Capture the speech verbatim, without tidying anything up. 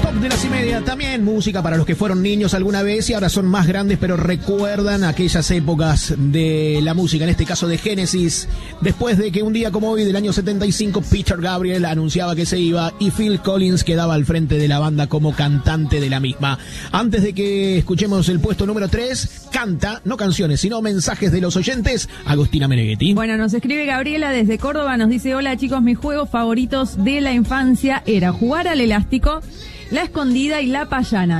pop de las y media, también música para los que fueron niños alguna vez y ahora son más grandes, pero recuerdan aquellas épocas de la música, en este caso de Genesis, después de que un día como hoy del año setenta y cinco Peter Gabriel anunciaba que se iba y Phil Collins quedaba al frente de la banda como cantante de la misma. Antes de que escuchemos el puesto número tres, canta, no canciones, sino mensajes de los oyentes, Agustina Meneghetti. Bueno, nos escribe Gabriela desde Córdoba, nos dice: hola chicos, mis juegos favoritos de la infancia era jugar al elástico, la escondida y la payana.